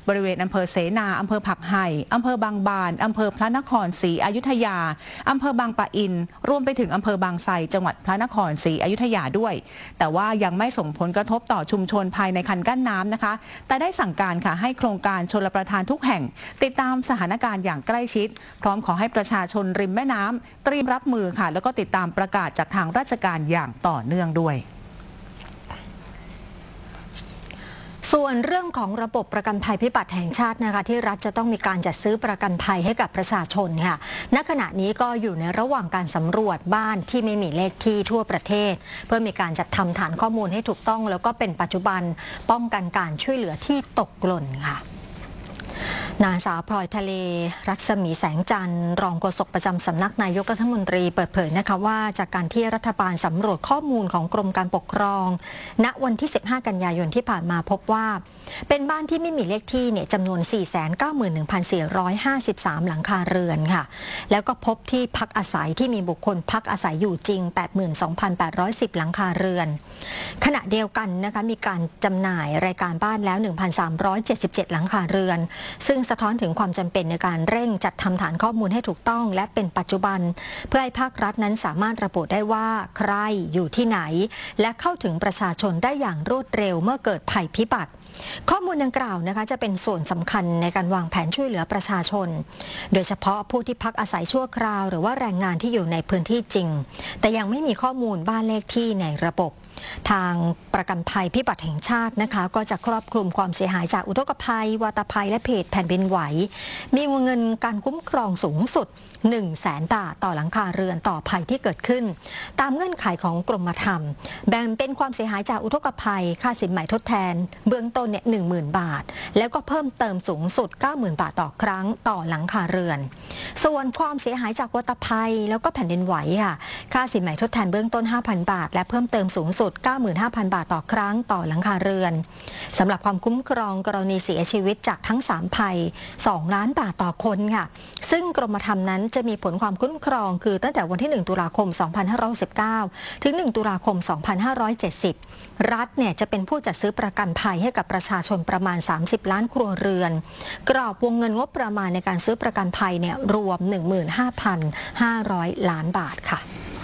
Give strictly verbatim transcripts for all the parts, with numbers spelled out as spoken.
บริเวณอำเภอเสนาอำเภอผักไห่อำเภอบางบานอำเภอพระนครศรีอยุธยาอำเภอบางปะอินรวมไปถึงอำเภอบางไทรจังหวัดพระนครศรีอยุธยาด้วยแต่ว่ายังไม่ส่งผลกระทบต่อชุมชนภายในคันกั้นน้ำนะคะแต่ได้สั่งการค่ะให้โครงการชลประทานทุกแห่งติดตามสถานการณ์อย่างใกล้ชิดพร้อมขอให้ประชาชนริมแม่น้ำเตรียมรับมือค่ะแล้วก็ติดตามประกาศจากทางราชการอย่างต่อเนื่องด้วยส่วนเรื่องของระบบประกันภัยพิบัติแห่งชาตินะคะที่รัฐจะต้องมีการจัดซื้อประกันภัยให้กับประชาชนค่ะณขณะนี้ก็อยู่ในระหว่างการสำรวจบ้านที่ไม่มีเลขที่ทั่วประเทศเพื่อมีการจัดทำฐานข้อมูลให้ถูกต้องแล้วก็เป็นปัจจุบันป้องกันการช่วยเหลือที่ตกหล่นค่ะนางสาวพลอยทะเลรัศมีแสงจันทร์รองโฆษกประจำสำนักนายกรัฐมนตรีเปิดเผยนะคะว่าจากการที่รัฐบาลสำรวจข้อมูลของกรมการปกครองณวันที่สิบห้ากันยายนที่ผ่านมาพบว่าเป็นบ้านที่ไม่มีเลขที่เนี่ยจำนวน สี่แสนเก้าหมื่นหนึ่งพันสี่ร้อยห้าสิบสาม หลังคาเรือนค่ะแล้วก็พบที่พักอาศัยที่มีบุคคลพักอาศัยอยู่จริง แปดหมื่นสองพันแปดร้อยสิบ หลังคาเรือนขณะเดียวกันนะคะมีการจำหน่ายรายการบ้านแล้ว หนึ่งพันสามร้อยเจ็ดสิบเจ็ด หลังคาเรือนซึ่งสะท้อนถึงความจำเป็นในการเร่งจัดทำฐานข้อมูลให้ถูกต้องและเป็นปัจจุบันเพื่อให้ภาครัฐนั้นสามารถระบุได้ว่าใครอยู่ที่ไหนและเข้าถึงประชาชนได้อย่างรวดเร็วเมื่อเกิดภัยพิบัติข้อมูลดังกล่าวนะคะจะเป็นส่วนสำคัญในการวางแผนช่วยเหลือประชาชนโดยเฉพาะผู้ที่พักอาศัยชั่วคราวหรือว่าแรงงานที่อยู่ในพื้นที่จริงแต่ยังไม่มีข้อมูลบ้านเลขที่ในระบบทางประกันภัยพิบัติแห่งชาตินะคะก็จะครอบคลุมความเสียหายจากอุทกภัยวาตภัยและเหตุแผ่นดินไหวมีวงเงินการคุ้มครองสูงสุดหนึ่งแสนบาทต่อหลังคาเรือนต่อภัยที่เกิดขึ้นตามเงื่อนไขของกรมธรรม์แบ่งเป็นความเสียหายจากอุทกภัยค่าสินใหม่ทดแทนเบื้องต้นเนี่ย หนึ่งหมื่น บาทแล้วก็เพิ่มเติมสูงสุด เก้าหมื่น บาทต่อครั้งต่อหลังคาเรือนส่วนความเสียหายจากวัตภัยแล้วก็แผ่นดินไหวค่ะค่าสินใหม่ทดแทนเบื้องต้น ห้าพัน บาทและเพิ่มเติมสูงสุด เก้าหมื่นห้าพัน บาทต่อครั้งต่อหลังคาเรือนสำหรับความคุ้มครองกรณีเสียชีวิตจากทั้งสามภัยสองล้านบาทต่อคนค่ะซึ่งกรมธรรม์นั้นจะมีผลความคุ้มครองคือตั้งแต่วันที่หนึ่งตุลาคมสองพันห้าร้อยสิบเก้าถึงหนึ่งตุลาคมสองพันห้าร้อยเจ็ดสิบรัฐเนี่ยจะเป็นผู้จัดซื้อประกันภัยให้กับประชาชนประมาณสามสิบล้านครัวเรือนกรอบวงเงินงบประมาณในการซื้อประกันภัยเนี่ยรวม หนึ่งหมื่นห้าพันห้าร้อย ล้านบาทค่ะ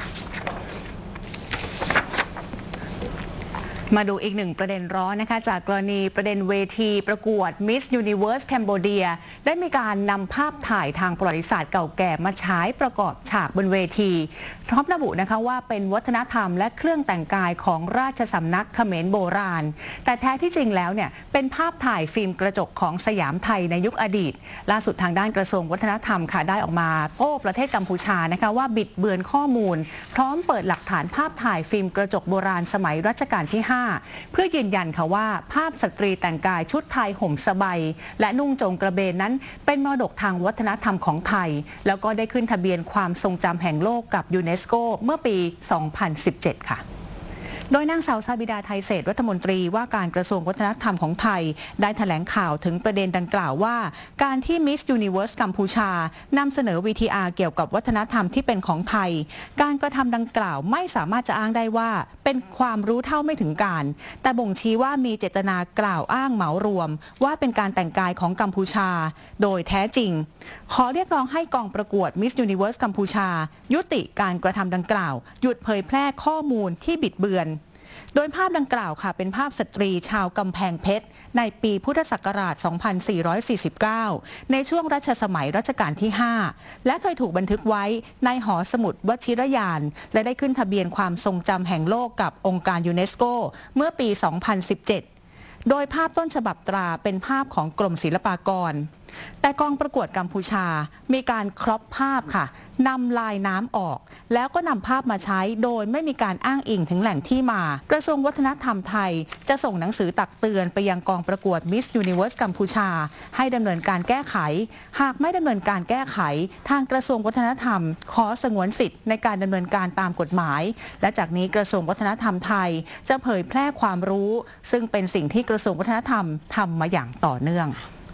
มาดูอีกหนึ่งประเด็นร้อนนะคะจากกรณีประเด็นเวทีประกวด Miss Universe Cambodia ได้มีการนำภาพถ่ายทางประวัติศาสตร์เก่าแก่มาฉายประกอบฉากบนเวทีพร้อมระบุนะคะว่าเป็นวัฒนธรรมและเครื่องแต่งกายของราชสำนักเขมรโบราณแต่แท้ที่จริงแล้วเนี่ยเป็นภาพถ่ายฟิล์มกระจกของสยามไทยในยุคอดีตล่าสุดทางด้านกระทรวงวัฒนธรรมค่ะได้ออกมาโต้ประเทศกัมพูชานะคะว่าบิดเบือนข้อมูลพร้อมเปิดหลักฐานภาพถ่ายฟิล์มกระจกโบราณสมัยรัชกาลที่ห้าเพื่อยืนยันค่ะว่าภาพสตรีแต่งกายชุดไทยห่มสบายและนุ่งโจงกระเบนนั้นเป็นมรดกทางวัฒนธรรมของไทยแล้วก็ได้ขึ้นทะเบียนความทรงจำแห่งโลกกับยูเนสโกเมื่อปี สองพันสิบเจ็ด ค่ะโดยนางสาวซาบิดาไทยเศรษฐ์รัฐมนตรีว่าการกระทรวงวัฒนธรรมของไทยได้แถลงข่าวถึงประเด็นดังกล่าวว่าการที่ Miss Universe กัมพูชานำเสนอ วี ที อาร์ เกี่ยวกับวัฒนธรรมที่เป็นของไทยการกระทำดังกล่าวไม่สามารถจะอ้างได้ว่าเป็นความรู้เท่าไม่ถึงการแต่บ่งชี้ว่ามีเจตนากล่าวอ้างเหมารวมว่าเป็นการแต่งกายของกัมพูชาโดยแท้จริงขอเรียกร้องให้กองประกวด Miss Universe กัมพูชายุติการกระทำดังกล่าวหยุดเผยแพร่ข้อมูลที่บิดเบือนโดยภาพดังกล่าวค่ะเป็นภาพสตรีชาวกำแพงเพชรในปีพุทธศักราช สองพันสี่ร้อยสี่สิบเก้า ในช่วงรัชสมัยรัชกาลที่ ห้า และเคยถูกบันทึกไว้ในหอสมุดวชิรยานและได้ขึ้นทะเบียนความทรงจำแห่งโลกกับองค์การยูเนสโกเมื่อปี สองพันสิบเจ็ด โดยภาพต้นฉบับตราเป็นภาพของกรมศิลปากรแต่กองประกวดกัมพูชามีการครอปภาพค่ะนำลายน้ำออกแล้วก็นำภาพมาใช้โดยไม่มีการอ้างอิงถึงแหล่งที่มากระทรวงวัฒนธรรมไทยจะส่งหนังสือตักเตือนไปยังกองประกวด Miss Universe กัมพูชาให้ดำเนินการแก้ไขหากไม่ดำเนินการแก้ไขทางกระทรวงวัฒนธรรมขอสงวนสิทธิ์ในการดำเนินการตามกฎหมายและจากนี้กระทรวงวัฒนธรรมไทยจะเผยแพร่ความรู้ซึ่งเป็นสิ่งที่กระทรวงวัฒนธรรมทำมาอย่างต่อเนื่อง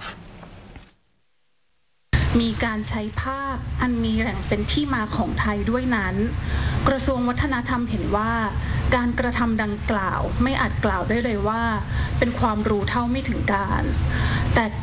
มีการใช้ภาพอันมีแหล่งเป็นที่มาของไทยด้วยนั้นกระทรวงวัฒนธรรมเห็นว่าการกระทำดังกล่าวไม่อาจกล่าวได้เลยว่าเป็นความรู้เท่าไม่ถึงการแต่